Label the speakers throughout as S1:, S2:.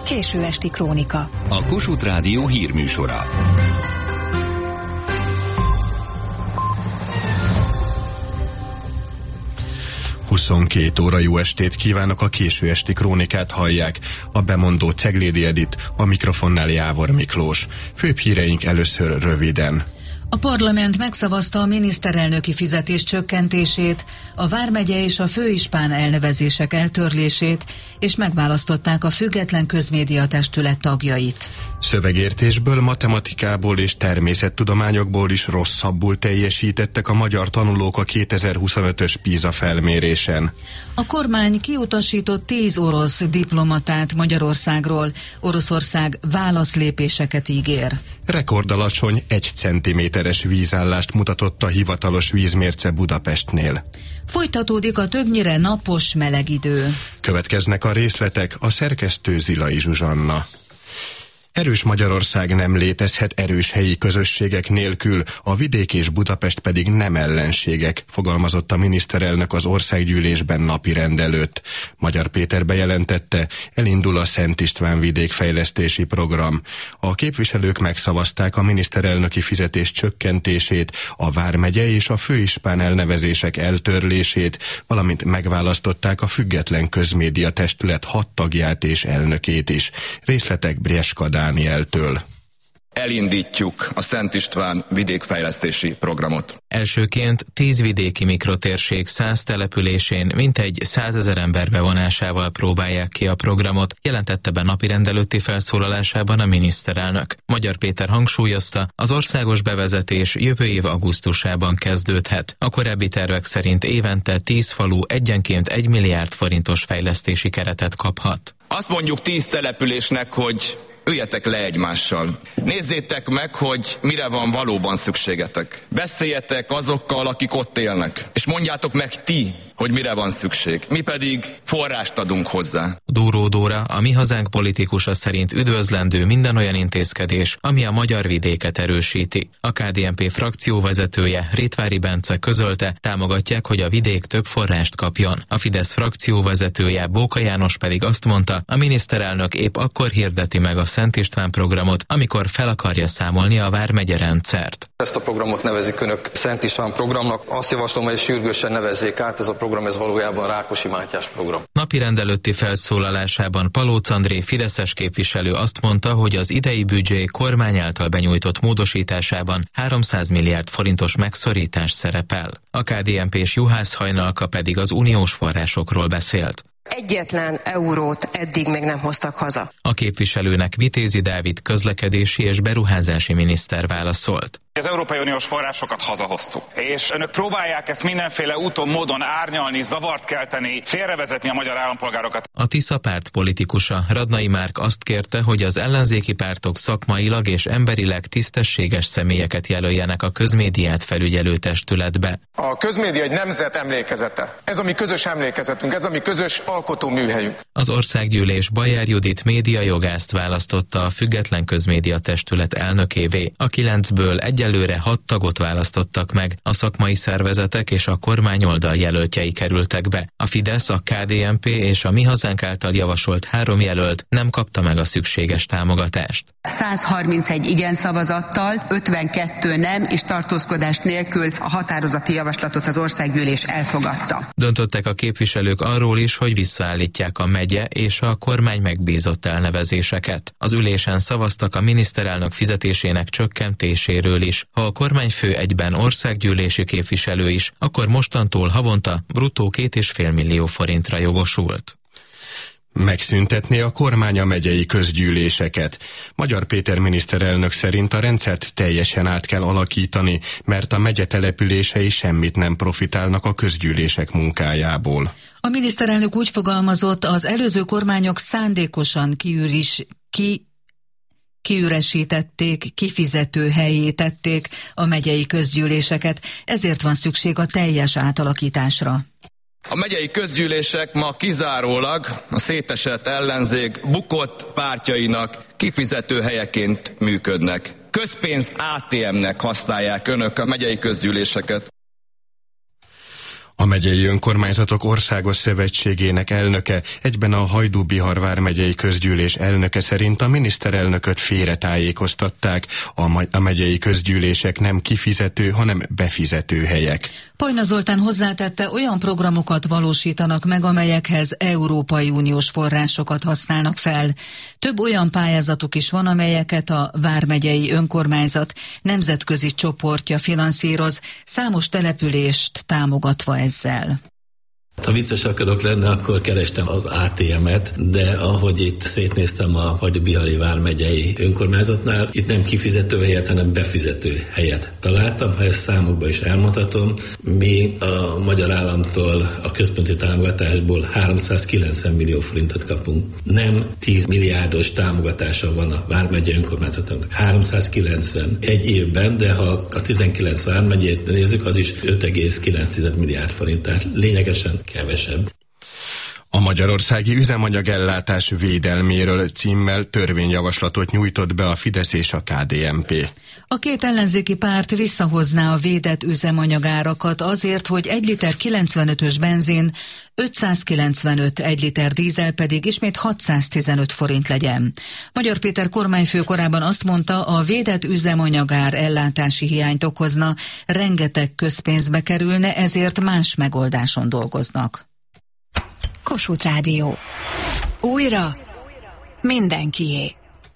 S1: Késő esti krónika.
S2: A Kossuth Rádió hírműsora.
S3: Huszonkettő óra, jó estét kívánok, a késő esti krónikát hallják. A bemondó Ceglédi Edit, a mikrofonnál Jávor Miklós. Főbb híreink először röviden.
S4: A parlament megszavazta a miniszterelnöki fizetés csökkentését, a vármegye és a főispán elnevezések eltörlését, és megválasztották a független közmédiatestület tagjait.
S3: Szövegértésből, matematikából és természettudományokból is rosszabbul teljesítettek a magyar tanulók a 2025-ös PISA felmérésen.
S4: A kormány kiutasított 10 orosz diplomatát Magyarországról. Oroszország válaszlépéseket ígér.
S3: Rekordalacsony 1 centiméteres vízállást mutatott a hivatalos vízmérce Budapestnél.
S4: Folytatódik a többnyire napos meleg idő.
S3: Következnek a részletek, a szerkesztő Zilai Zsuzsanna. Erős Magyarország nem létezhet erős helyi közösségek nélkül, a vidék és Budapest pedig nem ellenségek, fogalmazott a miniszterelnök az országgyűlésben napirend előtt. Magyar Péter bejelentette, elindul a Szent István vidékfejlesztési program. A képviselők megszavazták a miniszterelnöki fizetés csökkentését, a vármegye és a főispán elnevezések eltörlését, valamint megválasztották a független közmédiatestület 6 tagját és elnökét is. Részletek Brieska Dánieltől.
S5: Elindítjuk a Szent István vidékfejlesztési programot.
S6: Elsőként 10 vidéki mikrotérség 100 településén mintegy 100 000 ember bevonásával próbálják ki a programot, jelentette be napirend előtti felszólalásában a miniszterelnök. Magyar Péter hangsúlyozta, az országos bevezetés jövő év augusztusában kezdődhet. A korábbi tervek szerint évente 10 falu egyenként 1 milliárd forintos fejlesztési keretet kaphat.
S5: Azt mondjuk 10 településnek, hogy üljetek le egymással. Nézzétek meg, hogy mire van valóban szükségetek. Beszéljetek azokkal, akik ott élnek, és mondjátok meg ti, hogy mire van szükség. Mi pedig forrást adunk hozzá.
S6: Dúró Dóra, a Mi Hazánk politikusa szerint üdvözlendő minden olyan intézkedés, ami a magyar vidéket erősíti. A KDNP frakcióvezetője, Rétvári Bence közölte, támogatják, hogy a vidék több forrást kapjon. A Fidesz frakcióvezetője, Bóka János pedig azt mondta, a miniszterelnök épp akkor hirdeti meg a Szent István programot, amikor fel akarja számolni a vármegye rendszert.
S7: Ezt a programot nevezik önök Szent István programnak. Azt javaslom, hogy sürgősen nevezzék át, ez a program, ez valójában Rákosi Mátyás program.
S6: Napirend előtti felszólalásában Palóc André fideszes képviselő azt mondta, hogy az idei büdzsé kormány által benyújtott módosításában 300 milliárd forintos megszorítás szerepel. A KDNP-s Juhász Hajnalka pedig az uniós forrásokról beszélt.
S8: Egyetlen eurót eddig még nem hoztak haza.
S6: A képviselőnek Vitézi Dávid közlekedési és beruházási miniszter válaszolt.
S9: Az Európai Uniós forrásokat hazahoztuk, és önök próbálják ezt mindenféle úton, módon árnyalni, zavart kelteni, félrevezetni a magyar állampolgárokat.
S6: A Tisza párt politikusa, Radnai Márk azt kérte, hogy az ellenzéki pártok szakmailag és emberileg tisztességes személyeket jelöljenek a közmédiát felügyelő testületbe.
S10: A közmédia egy nemzet emlékezete. Ez a mi közös emlékezetünk, ez a mi közös alkotóműhelyünk.
S6: Az országgyűlés Bajár Judit médiajogászt választotta a független közmédiatestület elnökévé. A 9-ből egyelőre 6 tagot választottak meg, a szakmai szervezetek és a kormányoldal jelöltjei kerültek be. A Fidesz, a KDNP és a Mi Hazánk által javasolt 3 jelölt nem kapta meg a szükséges támogatást.
S11: 131 igen szavazattal, 52 nem és tartózkodás nélkül a határozati javaslatot az országgyűlés elfogadta.
S6: Döntöttek a képviselők arról is, hogy visszaállítják a megye és a kormány megbízott elnevezéseket. Az ülésen szavaztak a miniszterelnök fizetésének csökkentéséről is. Ha a kormányfő egyben országgyűlési képviselő is, akkor mostantól havonta bruttó 2,5 millió forintra jogosult.
S3: Megszüntetné a kormány a megyei közgyűléseket. Magyar Péter miniszterelnök szerint a rendszert teljesen át kell alakítani, mert a megye települései semmit nem profitálnak a közgyűlések munkájából.
S4: A miniszterelnök úgy fogalmazott, az előző kormányok szándékosan kiüresítették, kifizető helyé tették a megyei közgyűléseket, ezért van szükség a teljes átalakításra.
S5: A megyei közgyűlések ma kizárólag a szétesett ellenzék bukott pártjainak kifizető helyeként működnek. Közpénz ATM-nek használják önök a megyei közgyűléseket.
S3: A megyei önkormányzatok országos szövetségének elnöke, egyben a Hajdú-Bihar vármegyei közgyűlés elnöke szerint a miniszterelnököt félretájékoztatták. A megyei közgyűlések nem kifizető, hanem befizető helyek.
S4: Pajna Zoltán hozzátette, olyan programokat valósítanak meg, amelyekhez Európai Uniós forrásokat használnak fel. Több olyan pályázatuk is van, amelyeket a vármegyei önkormányzat nemzetközi csoportja finanszíroz, számos települést támogatva ezzel.
S1: Ha vicces akarok lenni, akkor kerestem az ATM-et, de ahogy itt szétnéztem a Hajdú-Bihari vármegyei önkormányzatnál, itt nem kifizető helyet, hanem befizető helyet találtam. Ha ezt számokban is elmondhatom, mi a magyar államtól a központi támogatásból 390 millió forintot kapunk. Nem 10 milliárdos támogatása van a vármegyei önkormányzatoknak. 390 egy évben, de ha a 19 vármegyét nézzük, az is 5,9 milliárd forint, tehát lényegesen kevesebb.
S3: A magyarországi üzemanyagellátás védelméről címmel törvényjavaslatot nyújtott be a Fidesz és a KDNP.
S4: A két ellenzéki párt visszahozná a védett üzemanyagárakat azért, hogy 1 liter 95-ös benzin, 595, 1 liter dízel pedig ismét 615 forint legyen. Magyar Péter kormányfő korábban azt mondta, a védett üzemanyagár ellátási hiányt okozna, rengeteg közpénzbe kerülne, ezért más megoldáson dolgoznak.
S12: Kossuth Rádió. Újra mindenkié.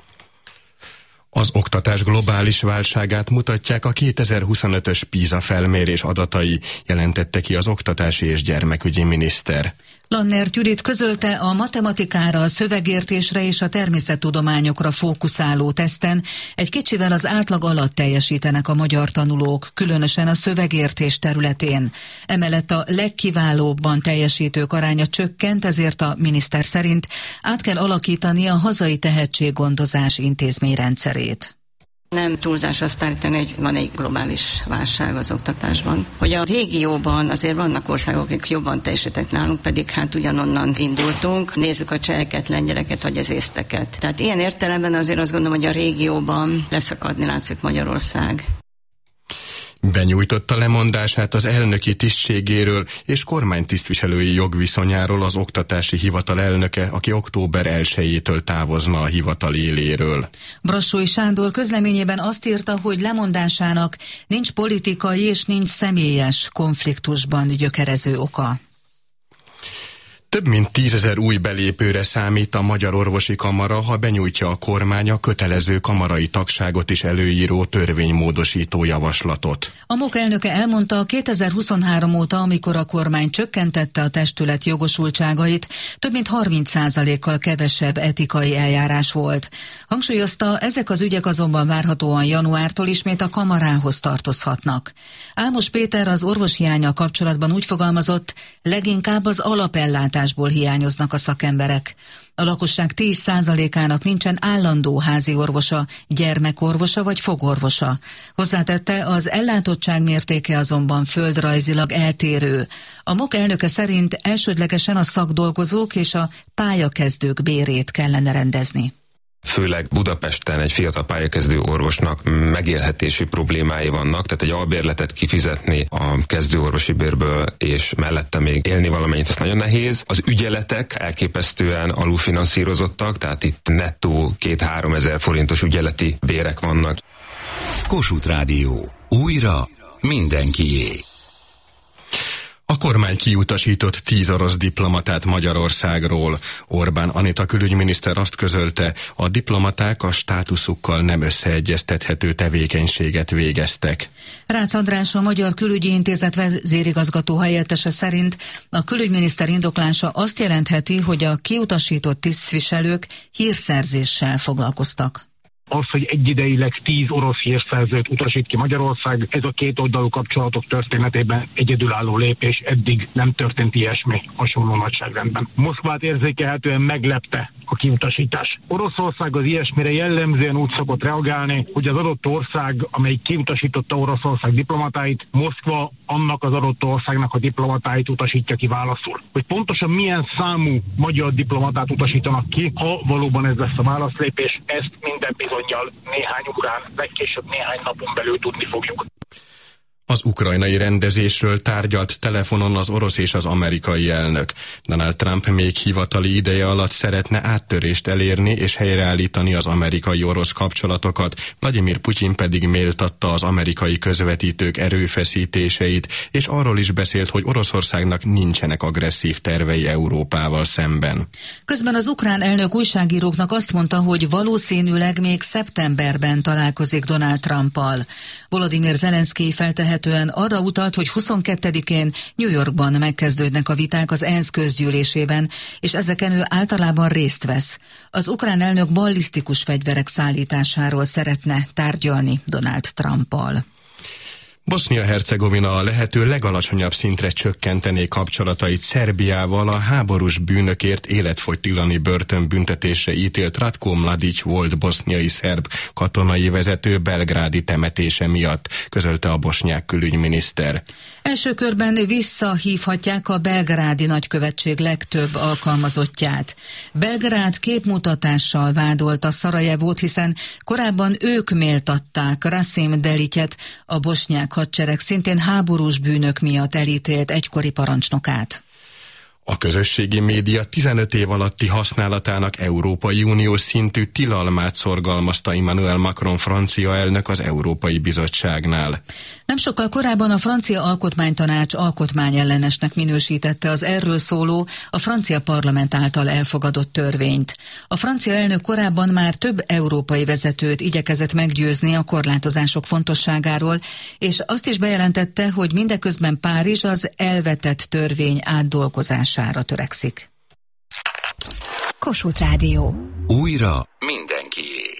S3: Az oktatás globális válságát mutatják a 2025-ös PISA felmérés adatai, jelentette ki az oktatási és gyermekügyi miniszter.
S4: Lannert Judit közölte, a matematikára, a szövegértésre és a természettudományokra fókuszáló teszten egy kicsivel az átlag alatt teljesítenek a magyar tanulók, különösen a szövegértés területén. Emellett a legkiválóbban teljesítők aránya csökkent, ezért a miniszter szerint át kell alakítani a hazai tehetséggondozás intézményrendszerét.
S13: Nem túlzás azt állítani, hogy van egy globális válság az oktatásban. Hogy a régióban azért vannak országok, akik jobban teljesítettek nálunk, pedig hát ugyanonnan indultunk. Nézzük a cseheket, lengyeleket vagy az észteket. Tehát ilyen értelemben azért azt gondolom, hogy a régióban leszakadni látszik Magyarország.
S3: Benyújtotta lemondását az elnöki tisztségéről és kormánytisztviselői jogviszonyáról az oktatási hivatal elnöke, aki október 1-től távozna a hivatal éléről.
S4: Brassói Sándor közleményében azt írta, hogy lemondásának nincs politikai és nincs személyes konfliktusban gyökerező oka.
S3: Több mint 10 000 új belépőre számít a Magyar Orvosi Kamara, ha benyújtja a kormány a kötelező kamarai tagságot is előíró törvénymódosító javaslatot.
S4: A MOK elnöke elmondta, 2023 óta, amikor a kormány csökkentette a testület jogosultságait, több mint 30%-kal kevesebb etikai eljárás volt. Hangsúlyozta, ezek az ügyek azonban várhatóan januártól ismét a kamarához tartozhatnak. Álmos Péter az orvoshiánnyal kapcsolatban úgy fogalmazott, leginkább az alapellátásból hiányoznak a szakemberek. A lakosság 10%-ának nincsen állandó házi orvosa, gyermekorvosa vagy fogorvosa. Hozzátette, az ellátottság mértéke azonban földrajzilag eltérő. A MOK elnöke szerint elsődlegesen a szakdolgozók és a pályakezdők bérét kellene rendezni.
S14: Főleg Budapesten egy fiatal pályakezdő orvosnak megélhetési problémái vannak, tehát egy albérletet kifizetni a kezdőorvosi bérből, és mellette még élni valamennyit, ez nagyon nehéz. Az ügyeletek elképesztően alulfinanszírozottak, tehát itt nettó 2-3 ezer forintos ügyeleti bérek vannak.
S2: Kossuth Rádió. Újra mindenkié.
S3: A kormány kiutasított 10 orosz diplomatát Magyarországról. Orbán Anita külügyminiszter azt közölte, a diplomaták a státuszukkal nem összeegyeztethető tevékenységet végeztek.
S4: Rácz András, a Magyar Külügyi Intézet vezérigazgató helyettese szerint a külügyminiszter indoklása azt jelentheti, hogy a kiutasított tisztviselők hírszerzéssel foglalkoztak.
S15: Az, hogy egyidejileg 10 orosz hírszerzőt utasít ki Magyarország, ez a kétoldalú kapcsolatok történetében egyedülálló lépés, eddig nem történt ilyesmi hasonló nagyságrendben. Moszkvát érzékelhetően meglepte a kiutasítás. Oroszország az ilyesmire jellemzően úgy szokott reagálni, hogy az adott ország, amely kiutasította Oroszország diplomatáit, Moszkva annak az adott országnak a diplomatáit utasítja ki válaszul. Hogy pontosan milyen számú magyar diplomatát utasítanak ki, ha valóban ez lesz a válaszlépés, ezt minden bizonnyal néhány órán, legkésőbb néhány napon belül tudni fogjuk.
S3: Az ukrajnai rendezésről tárgyalt telefonon az orosz és az amerikai elnök. Donald Trump még hivatali ideje alatt szeretne áttörést elérni és helyreállítani az amerikai-orosz kapcsolatokat, Vladimir Putyin pedig méltatta az amerikai közvetítők erőfeszítéseit, és arról is beszélt, hogy Oroszországnak nincsenek agresszív tervei Európával szemben.
S4: Közben az ukrán elnök újságíróknak azt mondta, hogy valószínűleg még szeptemberben találkozik Donald Trumpal. Volodymyr Zelenszkij feltehetően arra utalt, hogy 22-én New Yorkban megkezdődnek a viták az ENSZ közgyűlésében, és ezeken ő általában részt vesz. Az ukrán elnök ballisztikus fegyverek szállításáról szeretne tárgyalni Donald Trumpal.
S3: Bosznia-Hercegovina a lehető legalacsonyabb szintre csökkentené kapcsolatait Szerbiával a háborús bűnökért életfogytiglani börtönbüntetésre ítélt Ratko Mladic volt boszniai szerb katonai vezető belgrádi temetése miatt, közölte a bosnyák külügyminiszter.
S4: Első körben visszahívhatják a belgrádi nagykövetség legtöbb alkalmazottját. Belgrád képmutatással vádolta Szarajevót, hiszen korábban ők méltatták Rasim Delityet, a bosnyák hadsereg szintén háborús bűnök miatt elítélt egykori parancsnokát.
S3: A közösségi média 15 év alatti használatának Európai Uniós szintű tilalmát szorgalmazta Emmanuel Macron francia elnök az Európai Bizottságnál.
S4: Nem sokkal korábban a francia alkotmánytanács alkotmányellenesnek minősítette az erről szóló, a francia parlament által elfogadott törvényt. A francia elnök korábban már több európai vezetőt igyekezett meggyőzni a korlátozások fontosságáról, és azt is bejelentette, hogy mindeközben Párizs az elvetett törvény átdolgozására törekszik.
S12: Kossuth Rádió.
S2: Újra mindenkié.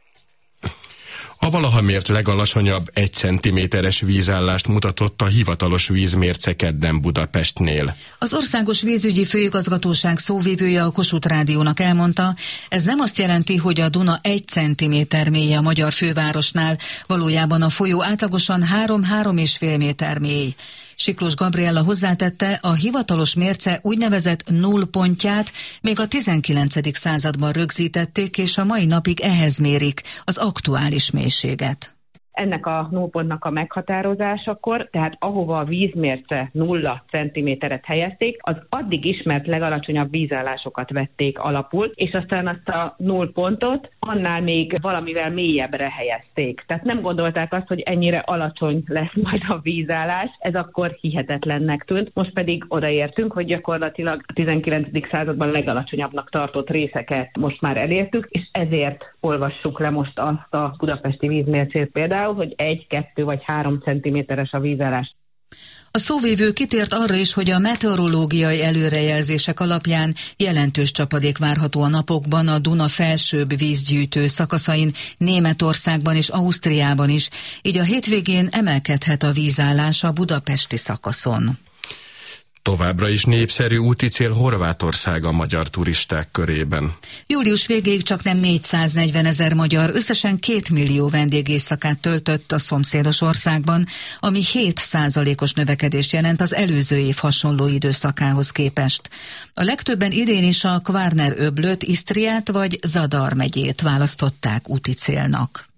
S3: A valaha mért legalacsonyabb 1 cm-es vízállást mutatott a hivatalos vízmérce kedden Budapestnél.
S4: Az Országos Vízügyi Főigazgatóság szóvivője a Kossuth Rádiónak elmondta, ez nem azt jelenti, hogy a Duna 1 cm mély a magyar fővárosnál, valójában a folyó átlagosan 3-3,5 méter mély. Siklós Gabriella hozzátette, a hivatalos mérce úgynevezett nullpontját még a 19. században rögzítették, és a mai napig ehhez mérik az aktuális mélységet.
S16: Ennek a nullpontnak a meghatározásakor, tehát ahova a vízmérce 0 cm-et helyezték, az addig ismert legalacsonyabb vízállásokat vették alapul, és aztán azt a nullpontot annál még valamivel mélyebbre helyezték. Tehát nem gondolták azt, hogy ennyire alacsony lesz majd a vízállás, ez akkor hihetetlennek tűnt. Most pedig odaértünk, hogy gyakorlatilag a 19. században legalacsonyabbnak tartott részeket most már elértük, és ezért olvassuk le most azt a budapesti vízmércét például, hogy 1, 2 vagy 3 cm-es a vízállás.
S4: A szóvivő kitért arra is, hogy a meteorológiai előrejelzések alapján jelentős csapadék várható a napokban a Duna felsőbb vízgyűjtő szakaszain, Németországban és Ausztriában is, így a hétvégén emelkedhet a vízállás a budapesti szakaszon.
S3: Továbbra is népszerű úti cél Horvátország a magyar turisták körében.
S4: Július végéig csaknem 440 000 magyar összesen 2 millió vendégészakát töltött a szomszédos országban, ami 7%-os növekedést jelent az előző év hasonló időszakához képest. A legtöbben idén is a Kvarner-öblöt, Isztriát vagy Zadar megyét választották úti célnak.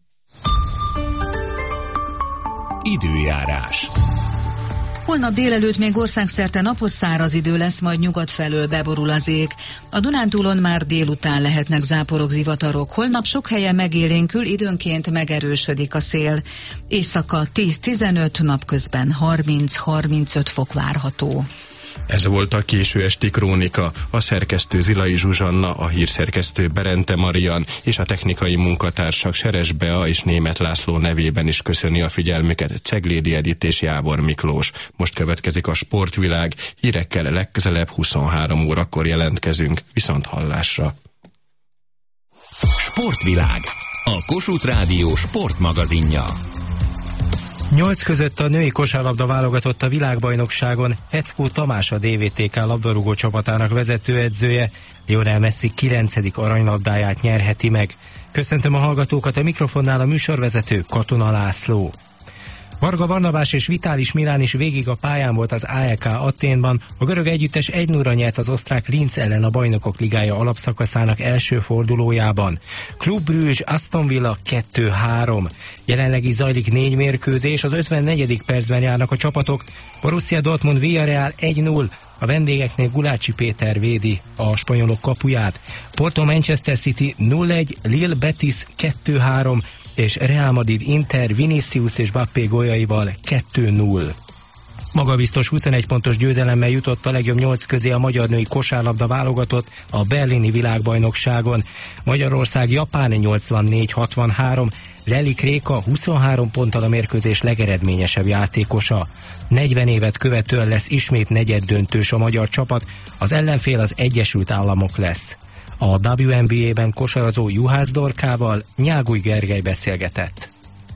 S2: Időjárás.
S4: Holnap délelőtt még országszerte napos száraz idő lesz, majd nyugat felől beborul az ég. A Dunántúlon már délután lehetnek záporok, zivatarok. Holnap sok helyen megélénkül, időnként megerősödik a szél. Éjszaka 10-15, napközben 30-35 fok várható.
S3: Ez volt a késő esti krónika. A szerkesztő Zilai Zsuzsanna, a hírszerkesztő Berente Marian és a technikai munkatársak Seres Bea és Németh László nevében is köszöni a figyelmüket Ceglédi Edit és Jábor Miklós. Most következik a Sportvilág, hírekkel legközelebb 23 órakor jelentkezünk. Viszonthallásra!
S2: Sportvilág, a Kossuth Rádió sportmagazinja.
S17: 8 között a női kosárlabda válogatott a világbajnokságon. Eckó Tamás, a DVTK labdarúgó csapatának vezetőedzője. Lionel Messi 9. aranylabdáját nyerheti meg. Köszöntöm a hallgatókat, a mikrofonnál a műsorvezető Katona László. Varga Barnabás és Vitalis Milán is végig a pályán volt az AEK Athénban. A görög együttes 1-0-ra nyert az osztrák Linz ellen a Bajnokok Ligája alapszakaszának első fordulójában. Club Brugge Aston Villa 2-3. Jelenleg zajlik 4 mérkőzés, az 54. percben járnak a csapatok. Borussia Dortmund Villarreal 1-0. A vendégeknél Gulácsi Péter védi a spanyolok kapuját. Porto Manchester City 0-1, Lille Betis 2-3, és Real Madrid Inter Vinicius és Mbappé góljaival 2-0. Magabiztos 21 pontos győzelemmel jutott a legjobb 8 közé a magyar női kosárlabda válogatott a berlini világbajnokságon. Magyarország Japán 84-63, Relik Réka 23 ponttal a mérkőzés legeredményesebb játékosa. 40 évet követően lesz ismét negyeddöntős a magyar csapat, az ellenfél az Egyesült Államok lesz. A WNBA-ben kosarazó Juhász Dorkával Nyáguly Gergely beszélgetett.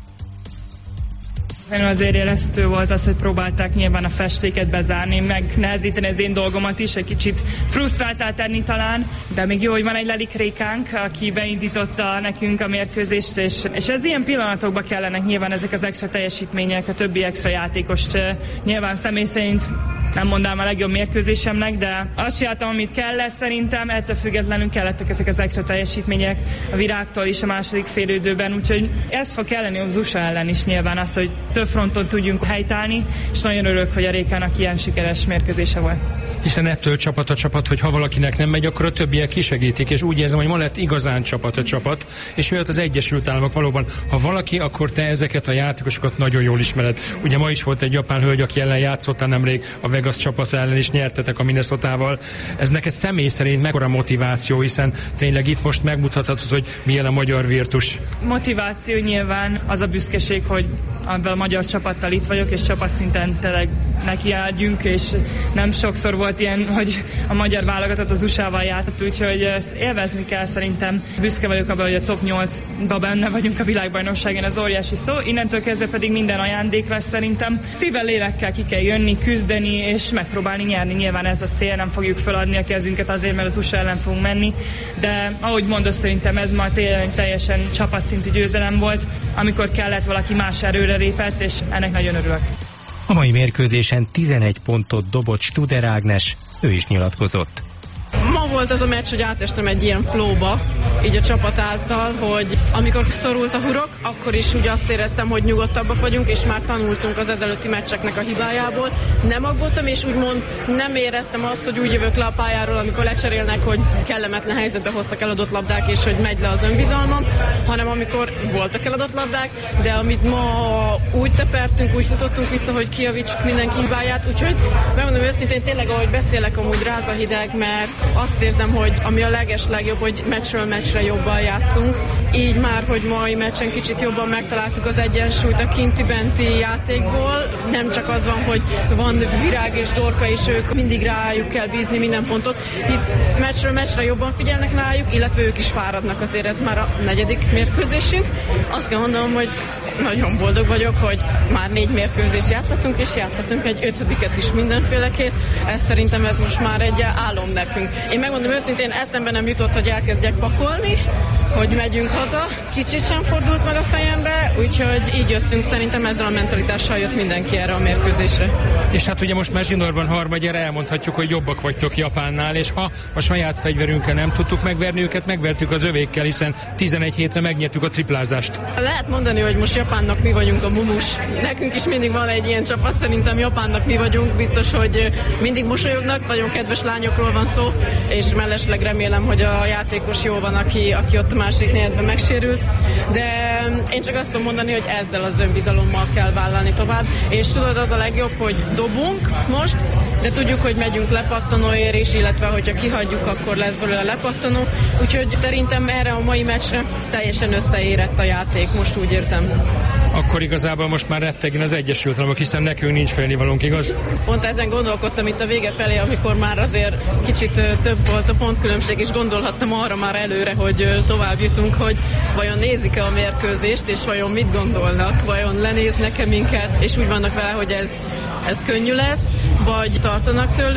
S18: Azért érezhető volt az, hogy próbálták nyilván a festéket bezárni, megnehezíteni az én dolgomat is, egy kicsit frusztráltá tenni talán, de még jó, hogy van egy Lelik Rékánk, aki beindította nekünk a mérkőzést, és ez ilyen pillanatokban kellenek nyilván ezek az extra teljesítmények, a többi extra játékost nyilván személy szerint nem mondám a legjobb mérkőzésemnek, de azt csináltam, amit kellett szerintem, ettől függetlenül kellettek ezek az extra teljesítmények a Virágtól is a második félidőben, úgyhogy ez fog kelleni az USA ellen is nyilván az, hogy több fronton tudjunk helytállni, és nagyon örülök, hogy a Rékának ilyen sikeres mérkőzése volt.
S19: Hiszen ettől csapat a csapat, hogy ha valakinek nem megy, akkor a többiek kisegítik, és úgy érzem, hogy ma lett igazán csapat a csapat, és miatt az Egyesült Államok valóban, ha valaki, akkor te ezeket a játékosokat nagyon jól ismered. Ugye ma is volt egy japán hölgy, aki ellen játszottál nemrég a Vegas csapat ellen, és nyertetek a Minnesotával. Ez neked személy szerint mekkora motiváció, hiszen tényleg itt most megmutathatod, hogy milyen a magyar virtus.
S18: Motiváció nyilván az a büszkeség, hogy abban a magyar csapattal itt vagyok, és csapatszinten tényleg nekiálljunk, és nem sokszor volt ilyen, hogy a magyar válogatott az USA-val játszott, úgyhogy ezt élvezni kell szerintem. Büszke vagyok abban, hogy a top 8-ban benne vagyunk a világbajnokságon, ez óriási szó. Innentől kezdve pedig minden ajándék lesz szerintem. Szívvel, lélekkel ki kell jönni, küzdeni, és megpróbálni nyerni. Nyilván ez a cél, nem fogjuk feladni a kezünket azért, mert a USA ellen fogunk menni, de ahogy mondod, szerintem ez ma teljesen csapatszintű győzelem volt, amikor kellett valaki más erőre lépett, és ennek nagyon örülök.
S17: A mai mérkőzésen 11 pontot dobott Studer Ágnes, ő is nyilatkozott.
S20: Ma volt az a meccs, hogy átestem egy ilyen flowba, így a csapat által, hogy amikor szorult a hurok, akkor is úgy azt éreztem, hogy nyugodtabbak vagyunk, és már tanultunk az ezelőtti meccseknek a hibájából. Nem aggódtam, és úgymond nem éreztem azt, hogy úgy jövök le a pályáról, amikor lecserélnek, hogy kellemetlen helyzetbe hoztak eladott labdák, és hogy megy le az önbizalmam, hanem amikor voltak eladott labdák, de amit ma úgy tepertünk, úgy futottunk vissza, hogy kijavítsuk mindenki hibáját, úgyhogy megmondom őszintén, tényleg ahogy beszélek, amúgy ráz a hideg, mert azt érzem, hogy ami a legjobb, hogy meccsről meccsre jobban játszunk. Így már, hogy mai meccsen kicsit jobban megtaláltuk az egyensúlyt a kinti-benti játékból. Nem csak az van, hogy van Virág és Dorka, és ők mindig rájuk kell bízni minden pontot, hisz meccsről meccsre jobban figyelnek rájuk, illetve ők is fáradnak, azért ez már a 4. mérkőzésünk. Azt kell mondanom, hogy nagyon boldog vagyok, hogy már 4 mérkőzést játszottunk, és játszottunk egy 5-et is mindenféleképp. Szerintem ez most már egy álom nekünk. Én megmondom őszintén, eszembe nem jutott, hogy elkezdjek pakolni, hogy megyünk haza. Kicsit sem fordult meg a fejembe, úgyhogy így jöttünk, szerintem ezzel a mentalitással jött mindenki erre a mérkőzésre.
S19: És hát ugye most már zsinórban harmadjára elmondhatjuk, hogy jobbak vagytok Japánnál, és ha a saját fegyverünkkel nem tudtuk megverni őket, megvertük az övékkel, hiszen 11 hétre megnyertük a triplázást.
S20: Lehet mondani, hogy most Japánnak mi vagyunk a mumus. Nekünk is mindig van egy ilyen csapat, szerintem Japánnak mi vagyunk, biztos, hogy mindig mosolyognak, nagyon kedves lányokról van szó, és mellesleg remélem, hogy a játékos jó van, aki ott a második negyedben megsérült, de én csak azt tudom mondani, hogy ezzel az önbizalommal kell vállalni tovább, és tudod, az a legjobb, hogy dobunk most, de tudjuk, hogy megyünk lepattanóért is, illetve hogyha kihagyjuk, akkor lesz belőle lepattanó, úgyhogy szerintem erre a mai meccsre teljesen összeérett a játék, most úgy érzem.
S19: Akkor igazából most már rettegjen az Egyesült Államok, hiszen nekünk nincs félnivalónk, igaz?
S20: Pont ezen gondolkodtam itt a vége felé, amikor már azért kicsit több volt a pontkülönbség, és gondolhattam arra már előre, hogy tovább jutunk, hogy vajon nézik-e a mérkőzést, és vajon mit gondolnak, vajon lenéznek-e minket, és úgy vannak vele, hogy ez könnyű lesz, vagy tartanak tőlünk.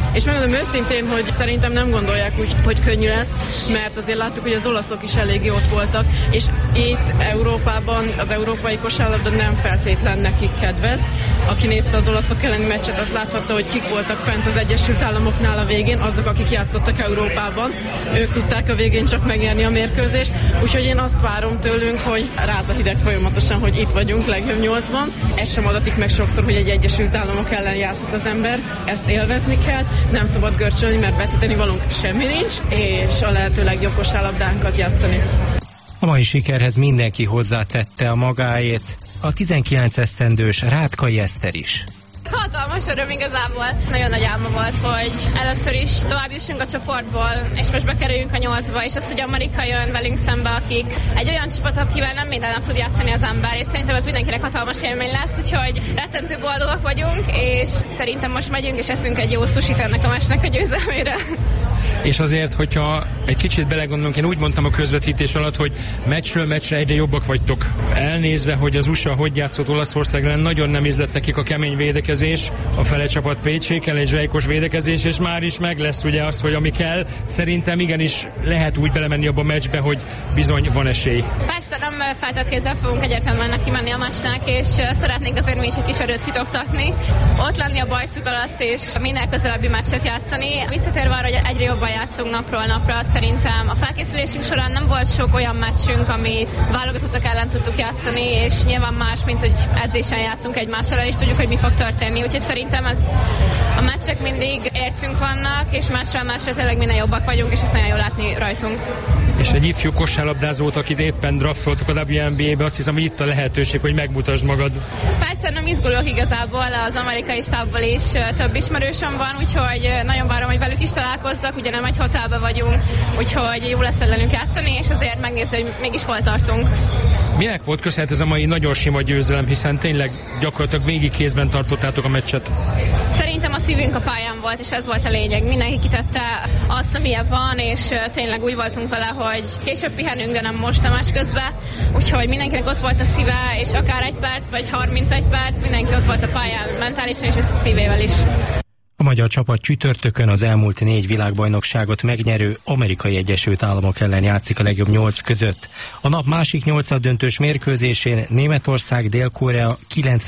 S20: És megmondom őszintén, hogy szerintem nem gondolják úgy, hogy könnyű lesz, mert azért láttuk, hogy az olaszok is eléggé ott voltak, és itt Európában az európai kosárlabda nem feltétlen nekik kedvez. Aki nézte az olaszok elleni meccset, azt láthatta, hogy kik voltak fent az Egyesült Államoknál a végén, azok, akik játszottak Európában. Ők tudták a végén csak megnyerni a mérkőzést, úgyhogy én azt várom tőlünk, hogy ráz a hideg folyamatosan, hogy itt vagyunk legjobb 8-ban. Ez sem adatik meg sokszor, hogy egy Egyesült Államok ellen játszott az ember. Ezt élvezni kell, nem szabad görcsölni, mert veszíteni valunk semmi nincs, és a lehető legjobb kosárlabdánkat játszani.
S17: A mai sikerhez mindenki hozzátette a magáét, a 19 esztendős Rátkai Eszter is.
S21: Hatalmas öröm igazából. Nagyon nagy álma volt, hogy először is tovább jussunk a csoportból, és most bekerüljünk a 8-ba, és az, hogy Amerika jön velünk szembe, akik egy olyan csapat, akivel nem minden nap tud játszani az ember, és szerintem ez mindenkinek hatalmas élmény lesz, úgyhogy rettentő boldogak vagyunk, és szerintem most megyünk, és eszünk egy jó sushit ennek a meccsnek a győzelmére.
S19: És azért, hogyha egy kicsit belegondolunk, én úgy mondtam a közvetítés alatt, hogy meccsről meccsre egyre jobbak vagytok. Elnézve, hogy az USA hogy játszott Olaszország ellen, nagyon nem ízlett nekik a kemény védekezés, a fele csapat Pécsékkel, egy zsejkos védekezés, és már is meg lesz ugye az, hogy ami kell. Szerintem igenis lehet úgy belemenni abba a meccsbe, hogy bizony van esély.
S21: Persze nem feltett kézzel fogunk egyértelműen neki menni a meccsnek, és szeretnénk azért mi is egy kis erőt fitoktatni, ott lenni a bajszuk alatt, és minél közelebbi meccset játszani. Visszatérve arra, hogy egyre jobban játszunk napról napra, szerintem a felkészülésünk során nem volt sok olyan meccsünk, amit válogatottak ellen tudtuk játszani, és nyilván más, mint hogy edzésen játszunk egymással, és tudjuk, hogy mi fog történni. Úgyhogy szerintem ez a meccsek mindig értünk vannak, és másra tényleg minél jobbak vagyunk, és ezt nagyon jól látni rajtunk.
S19: És egy ifjú kosárlabdázót, akit éppen draftoltuk a WNBA-be, azt hiszem, hogy itt a lehetőség, hogy megmutasd magad.
S21: Persze nem izgulok igazából, az amerikai stábból is több ismerősöm van, úgyhogy nagyon várom, hogy velük is találkozzak, ugye nem egy hotelben vagyunk, úgyhogy jó lesz ellenünk játszani, és azért megnézni, hogy mégis hol tartunk.
S19: Minek volt köszönhető ez a mai nagyon sima győzelem, hiszen tényleg gyakorlatilag végig kézben tartottátok a meccset?
S21: Szerintem a szívünk a pályán volt, és ez volt a lényeg. Mindenki kitette azt, amilyen van, és tényleg úgy voltunk vele, hogy később pihenünk, de nem most a meccs közben. Úgyhogy mindenkinek ott volt a szíve, és akár 1 perc, vagy 31 perc, mindenki ott volt a pályán mentálisan, és ezt a szívével is.
S17: A magyar csapat csütörtökön az elmúlt 4 világbajnokságot megnyerő Amerikai Egyesült Államok ellen játszik a legjobb 8 között. A nap másik 8-döntős mérkőzésén Németország, Dél-Korea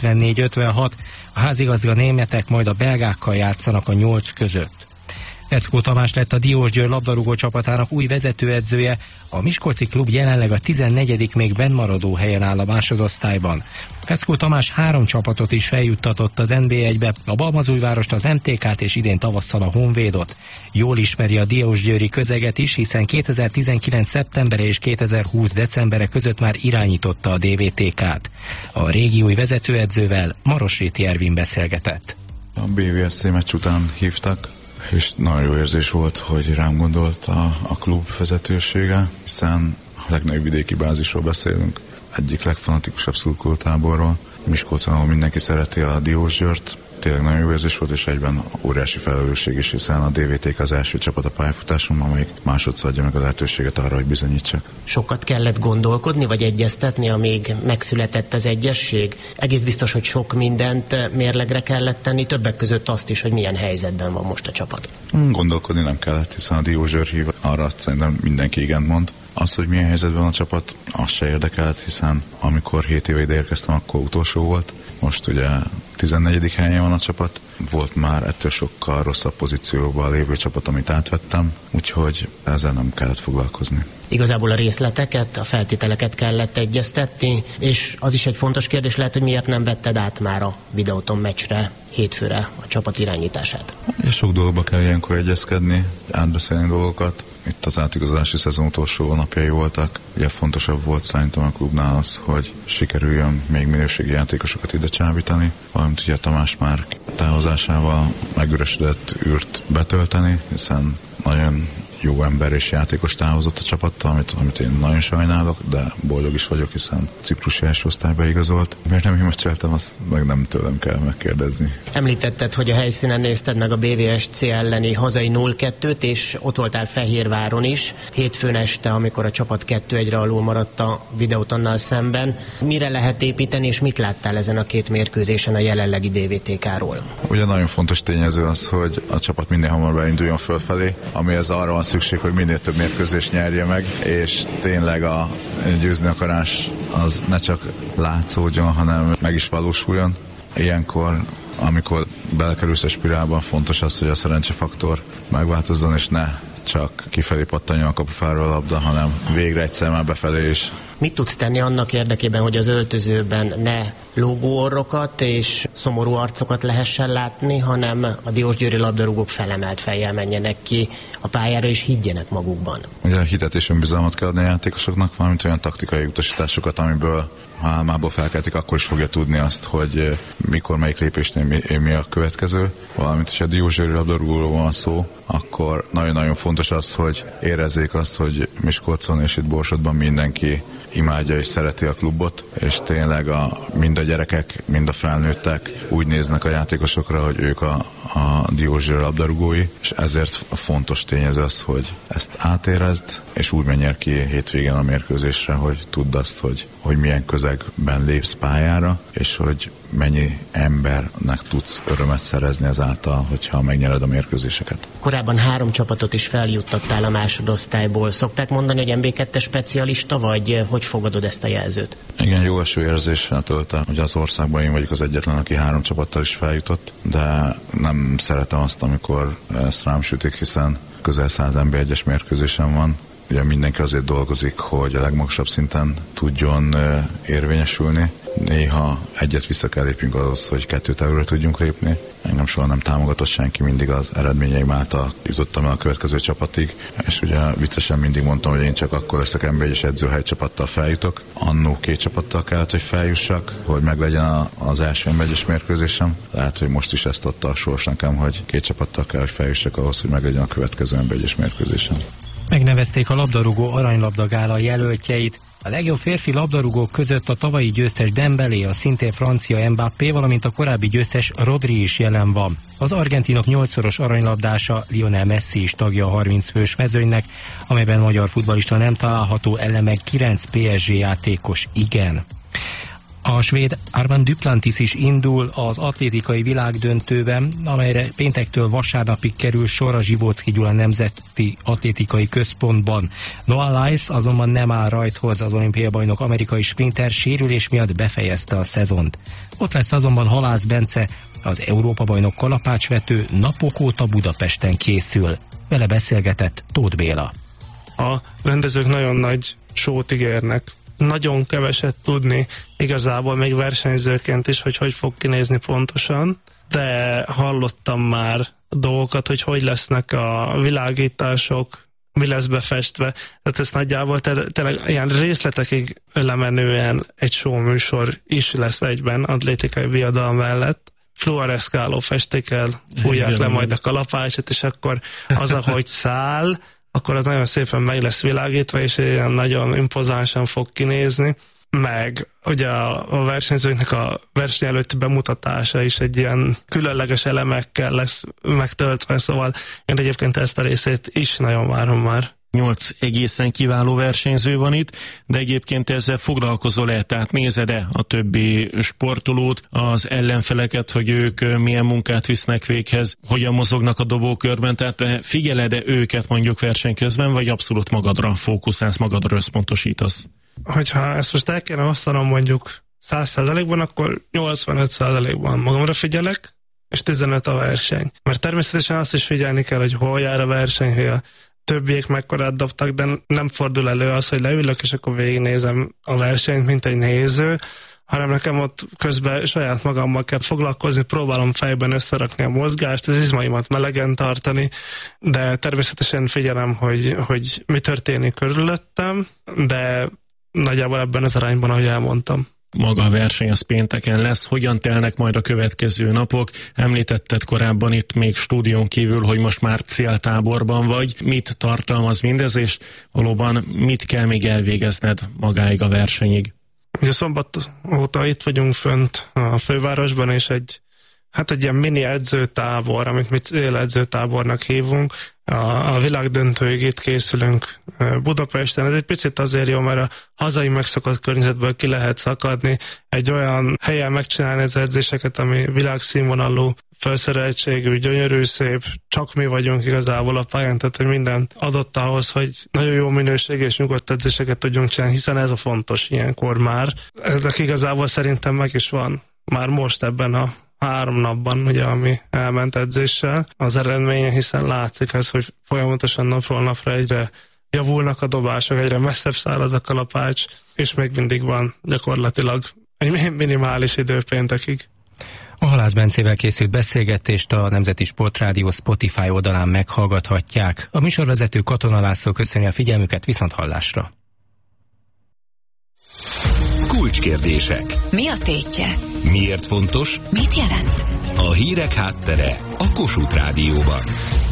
S17: 94-56, a házigazda németek majd a belgákkal játszanak a 8 között. Eckó Tamás lett a Diósgyőr labdarúgó csapatának új vezetőedzője, a Miskolci klub jelenleg a 14. még bennmaradó helyen áll a másodosztályban. Eckó Tamás 3 csapatot is feljuttatott az NB1-be, a Balmazújvárost, az MTK-t és idén tavasszal a Honvédot. Jól ismeri a diósgyőri közeget is, hiszen 2019. szeptembere és 2020. decembere között már irányította a DVTK-t. A régi új vezetőedzővel Marosréti Ervin beszélgetett.
S22: A BVSC meccs után hívtak, és nagyon jó érzés volt, hogy rám gondolt a klub vezetősége, hiszen a legnagyobb vidéki bázisról beszélünk, egyik legfanatikusabb szurkolótáborról. Miskolcon, ahol mindenki szereti a Diósgyőrt, tényleg nagyon jó érzés volt, és egyben óriási felelősség is, hiszen a DVTK az első csapat a pályafutásomban, amelyik másodszor adja meg a lehetőséget arra, hogy bizonyítsak.
S23: Sokat kellett gondolkodni, vagy egyeztetni, amíg megszületett az egyesség? Egész biztos, hogy sok mindent mérlegre kellett tenni, többek között azt is, hogy milyen helyzetben van most a csapat.
S22: Gondolkodni nem kellett, hiszen a Diósgyőr hív, arra azt szerintem mindenki igent mond. Az, hogy milyen helyzetben van a csapat, az se érdekelt, hiszen amikor 7 éve ide érkeztem, akkor utolsó volt. Most ugye 14. helyen van a csapat. Volt már ettől sokkal rosszabb pozícióban lévő csapat, amit átvettem, úgyhogy ezzel nem kellett foglalkozni.
S23: Igazából a részleteket, a feltételeket kellett egyeztetni, és az is egy fontos kérdés lehet, hogy miért nem vetted át már a Videoton meccsre, hétfőre a csapat irányítását.
S22: És sok dologba kell ilyenkor egyezkedni, átbeszélni dolgokat. Itt az átigazolási szezon utolsó napjai voltak. Ugye fontosabb volt szerintem a klubnál az, hogy sikerüljön még minőségi játékosokat ide csábítani, valamint ugye Tamás már távozásával megüresedett űrt betölteni, hiszen nagyon jó ember és játékos távozott a csapattal, amit én nagyon sajnálok, de boldog is vagyok, hiszen ciprusi első osztályba igazolt. Miért nem himacseltem, azt meg nem tőlem kell megkérdezni.
S23: Említetted, hogy a helyszínen nézted meg a BVSC elleni hazai 0-2-t, és ott voltál Fehérváron is. Hétfőn este, amikor a csapat 2-1-re alul maradt a Videótonnal szemben. Mire lehet építeni, és mit láttál ezen a két mérkőzésen a jelenlegi DVTK-ról?
S22: Ugye nagyon fontos tényező az, hogy a csapat minél hamarabb elinduljon fölfelé, amihez arra van szükség, hogy minél több mérkőzést nyerje meg, és tényleg a győzni akarás az ne csak látszódjon, hanem meg is valósuljon. Ilyenkor, amikor belekerülsz a spirálba, fontos az, hogy a szerencsefaktor megváltozzon, és ne csak kifelé pattanjon a kapufáról a labda, hanem végre egyszer már befelé is.
S23: Mit tudsz tenni annak érdekében, hogy az öltözőben ne lógóorrokat és szomorú arcokat lehessen látni, hanem a diósgyőri labdarúgók felemelt fejjel menjenek ki a pályára és higgyenek magukban? Ugye
S22: hitet és önbizalmat kell adni a játékosoknak, valamint olyan taktikai utasításokat, amiből ha álmából felkeltik, akkor is fogja tudni azt, hogy mikor, melyik lépésnél mi a következő. Valamint, hogyha a diósgyőri labdarúgóról van szó, akkor nagyon-nagyon fontos az, hogy érezzék azt, hogy Miskolcon és itt Borsodban mindenki imádja és szereti a klubot, és tényleg mind a gyerekek, mind a felnőttek úgy néznek a játékosokra, hogy ők a diósgyőri labdarúgói, és ezért a fontos tényező az, hogy ezt átérezd, és úgy menjél ki hétvégén a mérkőzésre, hogy tudd azt, hogy milyen közegben lépsz pályára, és hogy mennyi embernek tudsz örömet szerezni ezáltal, hogyha megnyered a mérkőzéseket.
S23: Korábban 3 csapatot is feljuttattál a másodosztályból. Szokták mondani, hogy MB2-es specialista, vagy hogy fogadod ezt a jelzőt?
S22: Igen, jó eső érzéssel töltem, hogy az országban én vagyok az egyetlen, aki 3 csapattal is feljutott, de nem szeretem azt, amikor ezt rám sütik, hiszen közel 100 MB1-es mérkőzésem van. Ugye mindenki azért dolgozik, hogy a legmagasabb szinten tudjon érvényesülni. Néha egyet vissza kell lépjünk ahhoz, hogy 2 előre tudjunk lépni. Engem soha nem támogatott senki, mindig az eredményeim által jutottam el a következő csapatig, és ugye viccesen mindig mondtam, hogy én csak akkor leszek NB1-es edző, ha egy csapattal feljutok. Annó 2 csapattal kellett, hogy feljussak, hogy meglegyen az első NB1-es mérkőzésem. Lehet, hogy most is ezt adta a sors nekem, hogy 2 csapattal kell, hogy feljussak ahhoz, hogy meglegyen a következő NB1-es mérkőzésem.
S17: Megnevezték a labdarúgó aranylabda gála jelöltjeit. A legjobb férfi labdarúgók között a tavalyi győztes Dembélé, a szintén francia Mbappé, valamint a korábbi győztes Rodri is jelen van. Az argentinok 8-szoros aranylabdása Lionel Messi is tagja a 30 fős mezőnynek, amelyben magyar futballista nem található, ellenben 9 PSG játékos igen. A svéd Armand Duplantis is indul az atlétikai világdöntőben, amelyre péntektől vasárnapig kerül sor a Zsivóczky Gyula Nemzeti Atlétikai Központban. Noah Lyles azonban nem áll rajthoz, az olimpiai bajnok amerikai sprinter sérülés miatt befejezte a szezont. Ott lesz azonban Halász Bence, az Európa-bajnok kalapácsvető, napok óta Budapesten készül. Vele beszélgetett Tóth Béla.
S7: A rendezők nagyon nagy sót ígérnek. Nagyon keveset tudni igazából még versenyzőként is, hogy fog kinézni pontosan, de hallottam már dolgokat, hogy lesznek a világítások, mi lesz befestve. Tehát ez nagyjából tényleg ilyen részletekig lemenően egy show műsor is lesz egyben atlétikai viadal mellett. Fluoreszkáló festékkel fújják le majd a kalapácsot, és akkor az, ahogy száll, akkor az nagyon szépen meg lesz világítva, és ilyen nagyon impozánsan fog kinézni, meg ugye a versenyzőknek a verseny előtti bemutatása is egy ilyen különleges elemekkel lesz megtöltve, szóval én egyébként ezt a részét is nagyon várom már.
S8: 8 egészen kiváló versenyző van itt, de egyébként ezzel foglalkozol-e? Tehát nézed-e a többi sportolót, az ellenfeleket, hogy ők milyen munkát visznek véghez, hogyan mozognak a dobókörben, tehát figyeled-e őket mondjuk verseny közben, vagy abszolút magadra fókuszálsz, magadra összpontosítasz?
S7: Hogyha ezt most el kéne osztanom mondjuk 100%-ban, akkor 85%-ban magamra figyelek, és 15 a verseny. Mert természetesen azt is figyelni kell, hogy hol jár a verseny, hogy a többiek mekkorát dobtak, de nem fordul elő az, hogy leülök, és akkor végignézem a versenyt, mint egy néző, hanem nekem ott közben saját magammal kell foglalkozni, próbálom fejben összerakni a mozgást, az izmaimat melegen tartani, de természetesen figyelem, hogy mi történik körülöttem, de nagyjából ebben az arányban, ahogy elmondtam.
S8: maga a verseny az pénteken lesz. Hogyan telnek majd a következő napok? Említetted korábban itt még stúdión kívül, hogy most már céltáborban vagy. Mit tartalmaz mindez, és valóban mit kell még elvégezned magáig a versenyig?
S7: Ugye szombat óta itt vagyunk fönt a fővárosban, és egy ilyen mini edzőtábor, amit mi céledzőtábornak hívunk. A világdöntőig itt készülünk Budapesten. Ez egy picit azért jó, mert a hazai megszokott környezetből ki lehet szakadni, egy olyan helyen megcsinálni az edzéseket, ami világszínvonalú, felszereltségű, gyönyörű, szép, csak mi vagyunk igazából a pályán, tehát hogy minden adott ahhoz, hogy nagyon jó minőségű és nyugodt edzéseket tudjunk csinálni, hiszen ez a fontos ilyenkor már. Ezek igazából szerintem meg is van már most ebben a 3 napban, ugye, ami elment edzéssel az eredménye, hiszen látszik ez, hogy folyamatosan napról napra egyre javulnak a dobások, egyre messzebb száraz a kalapács, és még mindig van gyakorlatilag egy minimális idő péntekig.
S17: A Halász Bencével készült beszélgetést a Nemzeti Sportrádió Spotify oldalán meghallgathatják. A műsorvezető Katona László köszöni a figyelmüket, viszonthallásra.
S2: Kulcskérdések.
S12: Mi a tétje?
S2: Miért fontos?
S12: Mit jelent?
S2: A hírek háttere a Kossuth Rádióban.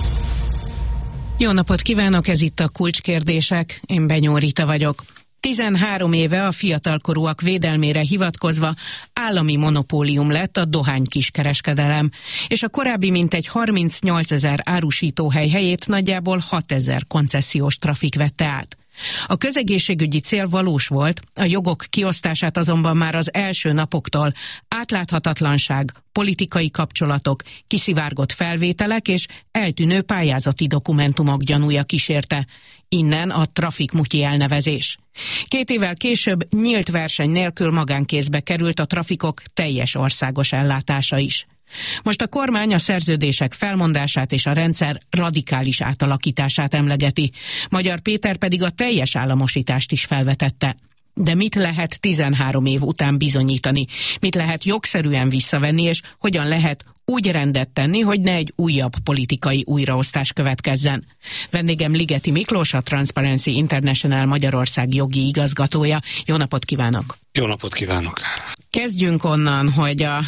S9: Jó napot kívánok, ez itt a Kulcskérdések. Én Benyó Rita vagyok. 13 éve a fiatalkorúak védelmére hivatkozva állami monopólium lett a dohány kiskereskedelem, és a korábbi mintegy 38 000 árusítóhely helyét nagyjából 6 000 koncesziós trafik vette át. A közegészségügyi cél valós volt, a jogok kiosztását azonban már az első napoktól átláthatatlanság, politikai kapcsolatok, kiszivárgott felvételek és eltűnő pályázati dokumentumok gyanúja kísérte. Innen a trafikmutyi elnevezés. 2 évvel később nyílt verseny nélkül magánkézbe került a trafikok teljes országos ellátása is. Most a kormány a szerződések felmondását és a rendszer radikális átalakítását emlegeti. Magyar Péter pedig a teljes államosítást is felvetette. De mit lehet 13 év után bizonyítani? Mit lehet jogszerűen visszavenni, és hogyan lehet úgy rendet tenni, hogy ne egy újabb politikai újraosztás következzen? Vendégem Ligeti Miklós, a Transparency International Magyarország jogi igazgatója. Jó napot kívánok!
S10: Jó napot kívánok!
S9: Kezdjünk onnan, hogy a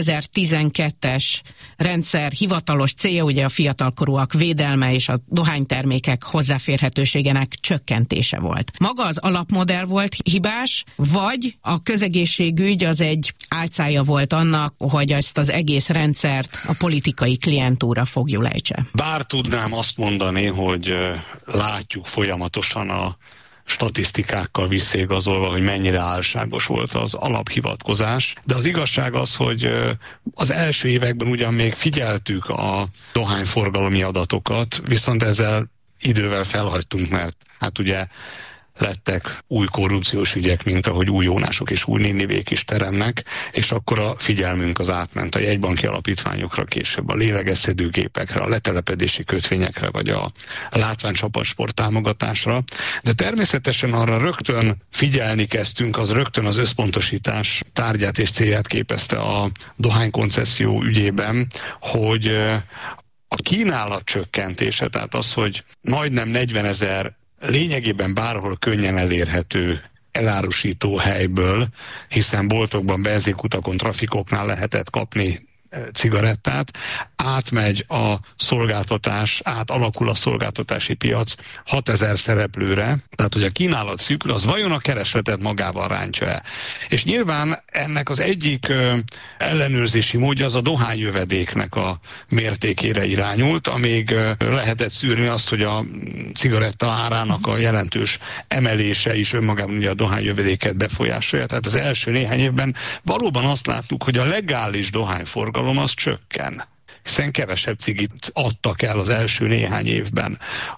S9: 2012-es rendszer hivatalos célja ugye a fiatalkorúak védelme és a dohánytermékek hozzáférhetőségének csökkentése volt. Maga az alapmodell volt hibás, vagy a közegészségügy az egy álcája volt annak, hogy ezt az egész rendszert a politikai klientúra fogjulejtse?
S10: Bár tudnám azt mondani, hogy látjuk folyamatosan a statisztikákkal visszaigazolva, hogy mennyire álságos volt az alaphivatkozás. De az igazság az, hogy az első években ugyan még figyeltük a dohányforgalomi adatokat, viszont ezzel idővel felhagytunk, mert hát ugye lettek új korrupciós ügyek, mint ahogy új Jónások és új Ninivék is teremnek, és akkor a figyelmünk az átment a jegybanki alapítványokra, később a lélegeztetőgépekre, a letelepedési kötvényekre, vagy a látványcsapatsport támogatásra. De természetesen arra rögtön figyelni kezdtünk, az rögtön az összpontosítás tárgyát és célját képezte a dohánykoncesszió ügyében, hogy a kínálat csökkentése, tehát az, hogy majdnem 40 000 lényegében bárhol könnyen elérhető elárusító helyből, hiszen boltokban, benzinkutakon, trafikoknál lehetett kapni cigarettát, átmegy a szolgáltatás, átalakul a szolgáltatási piac 6 000 szereplőre, tehát hogy a kínálat szűkül, az vajon a keresletet magával rántja-e? És nyilván ennek az egyik ellenőrzési módja az a dohányjövedéknek a mértékére irányult, amíg lehetett szűrni azt, hogy a cigaretta árának a jelentős emelése is önmagában ugye a dohányjövedéket befolyásolja. Tehát az első néhány évben valóban azt láttuk, hogy a legális dohányforgalom az csökken, hiszen kevesebb cigit adtak el az első néhány évben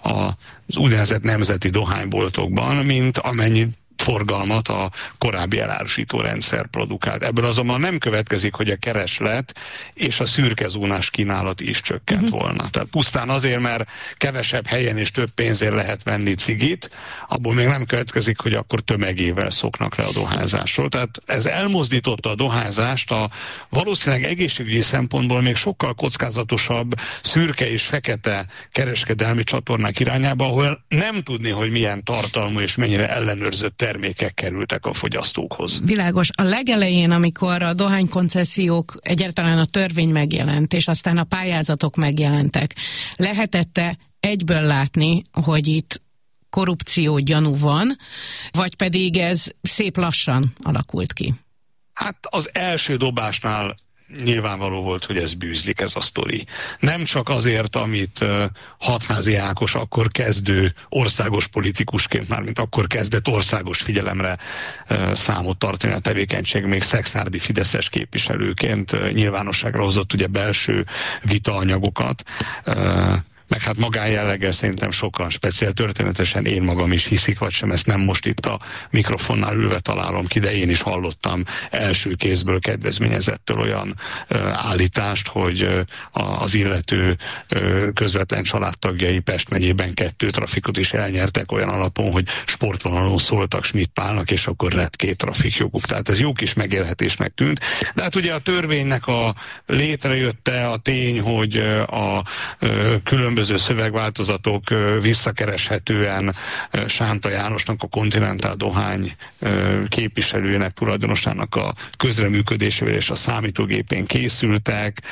S10: az úgynevezett nemzeti dohányboltokban, mint amennyi forgalmat a korábbi elárusító rendszer produkált. Ebből azonban nem következik, hogy a kereslet és a szürkezónás kínálat is csökkent volna. Tehát pusztán azért, mert kevesebb helyen és több pénzért lehet venni cigit, abból még nem következik, hogy akkor tömegével szoknak le a dohányzásról. Tehát ez elmozdította a dohányzást a valószínűleg egészségügyi szempontból még sokkal kockázatosabb szürke és fekete kereskedelmi csatornák irányába, ahol nem tudni, hogy milyen tartalmú és mennyire ellenőrzött termékek kerültek a fogyasztókhoz.
S9: Világos. A legelején, amikor a dohánykoncesziók, egyáltalán a törvény megjelent, és aztán a pályázatok megjelentek, lehetette egyből látni, hogy itt korrupció gyanú van, vagy pedig ez szép lassan alakult ki?
S10: Hát az első dobásnál nyilvánvaló volt, hogy ez bűzlik, ez a sztori. Nem csak azért, amit Hatházi Ákos akkor kezdő országos politikusként, mármint akkor kezdett országos figyelemre számot tartani a tevékenység, még szekszárdi fideszes képviselőként nyilvánosságra hozott ugye belső vitaanyagokat, meg hát magánjelleggel szerintem sokan, speciál történetesen én magam is hiszik, vagy sem, ezt nem most itt a mikrofonnál ülve találom ki, de én is hallottam első kézből kedvezményezettől olyan állítást, hogy az illető közvetlen családtagjai Pest megyében 2 trafikot is elnyertek olyan alapon, hogy sportvonalon szóltak Schmidt Pálnak, és akkor lett 2 trafikjoguk. Tehát ez jó kis megélhetésnek tűnt. De hát ugye a törvénynek a létrejötte a tény, hogy a különböző szövegváltozatok visszakereshetően Sánta Jánosnak, a Continental dohány képviselőjének, tulajdonosának a közreműködésével és a számítógépén készültek.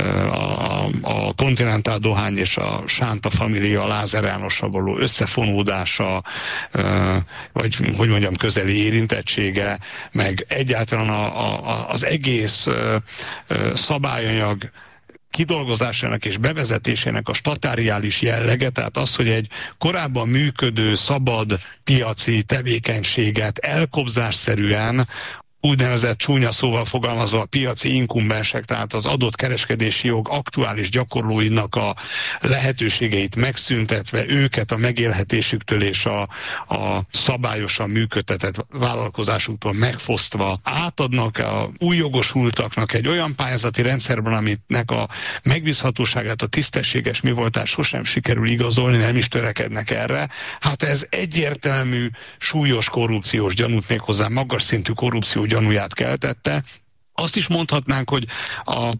S10: A Continental dohány és a Sánta família Lázár Jánossal való összefonódása, vagy hogy mondjam, közeli érintettsége, meg egyáltalán az egész szabályanyag kidolgozásának és bevezetésének a statáriális jellege, tehát az, hogy egy korábban működő szabad piaci tevékenységet elkobzásszerűen, úgynevezett csúnya szóval fogalmazva a piaci inkumbensek, tehát az adott kereskedési jog aktuális gyakorlóinak a lehetőségeit megszüntetve, őket a megélhetésüktől és a szabályosan működtetett vállalkozásuktól megfosztva átadnak a új jogosultaknak egy olyan pályázati rendszerben, aminek a megbízhatóságát, a tisztességes mivoltást sosem sikerül igazolni, nem is törekednek erre. Hát ez egyértelmű, súlyos korrupciós gyanút, méghozzá magas szintű korrupció gyanúját keltette. Azt is mondhatnánk, hogy a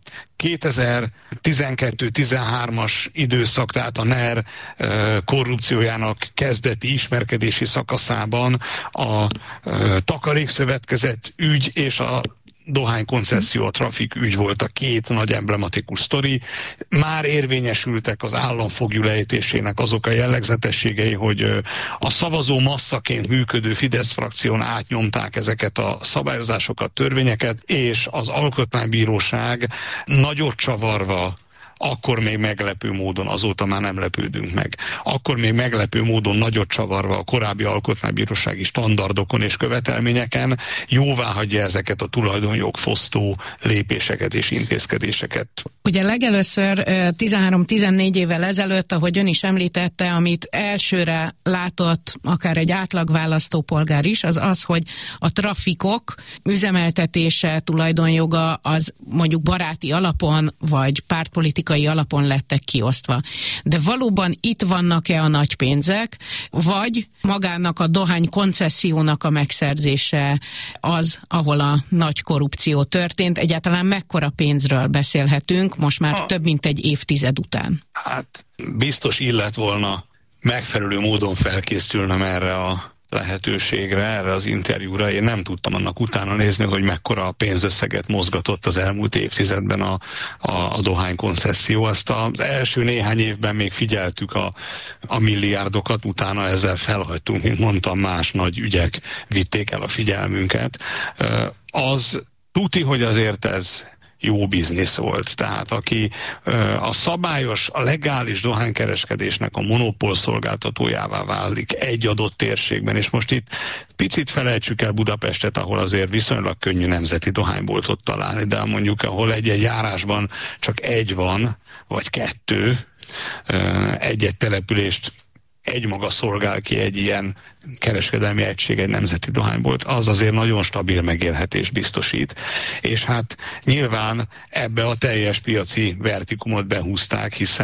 S10: 2012-13-as időszak, tehát a NER korrupciójának kezdeti ismerkedési szakaszában a takarékszövetkezet ügy és a dohánykoncesszió, a trafik ügy volt a 2 nagy emblematikus sztori. Már érvényesültek az államfoglyú lejtésének azok a jellegzetességei, hogy a szavazó masszaként működő Fidesz frakción átnyomták ezeket a szabályozásokat, törvényeket, és az Alkotmánybíróság nagyot csavarva, akkor még meglepő módon, azóta már nem lepődünk meg, akkor még meglepő módon nagyot csavarva a korábbi alkotmánybírósági standardokon és követelményeken jóváhagyja ezeket a tulajdonjog fosztó lépéseket és intézkedéseket.
S9: Ugye legelőször 13-14 évvel ezelőtt, ahogy ön is említette, amit elsőre látott akár egy átlag választópolgár is, az az, hogy a trafikok üzemeltetése, tulajdonjoga az mondjuk baráti alapon, vagy pártpolitikai alapon lettek kiosztva. De valóban itt vannak-e a nagy pénzek, vagy magának a dohány koncessziónak a megszerzése az, ahol a nagy korrupció történt? Egyáltalán mekkora pénzről beszélhetünk most már több mint egy évtized után?
S10: Hát biztos illet volna megfelelő módon felkészülnem erre a lehetőségre, erre az interjúra. Én nem tudtam annak utána nézni, hogy mekkora pénzösszeget mozgatott az elmúlt évtizedben a dohánykoncesszió. Ezt az első néhány évben még figyeltük a milliárdokat, utána ezzel felhagytunk, mint mondtam, más nagy ügyek vitték el a figyelmünket. Az tuti, hogy azért ez jó biznisz volt. Tehát aki a szabályos, a legális dohánykereskedésnek a monopól szolgáltatójává válik egy adott térségben, és most itt picit felejtsük el Budapestet, ahol azért viszonylag könnyű nemzeti dohányboltot találni, de mondjuk ahol egy-egy járásban csak 1 van, vagy 2, egy-egy települést egymaga szolgál ki egy ilyen kereskedelmi egység, egy nemzeti dohánybolt, az azért nagyon stabil megélhetést biztosít. És hát nyilván ebbe a teljes piaci vertikumot behúzták, hiszen